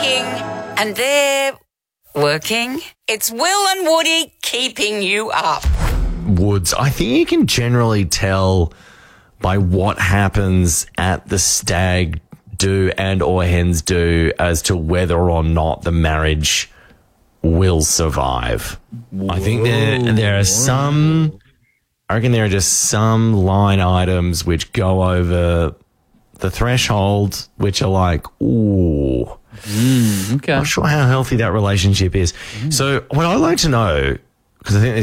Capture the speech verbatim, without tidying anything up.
working and they're working. It's Will and Woody keeping you up. Woods, I think you can generally tell by what happens at the stag do and or hens do as to whether or not the marriage will survive. Whoa. I think there there are some, I reckon there are just some line items which go over the threshold, which are like, ooh, mm, okay. not sure how healthy that relationship is. Mm. So what I'd like to know, because I think